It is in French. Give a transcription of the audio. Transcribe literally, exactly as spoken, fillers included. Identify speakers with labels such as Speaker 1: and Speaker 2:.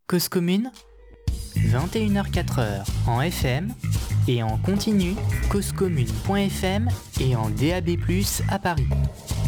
Speaker 1: Cause commune, vingt et une heures quatre en F M et en continu causecommune point F M et en D A B plus, à Paris.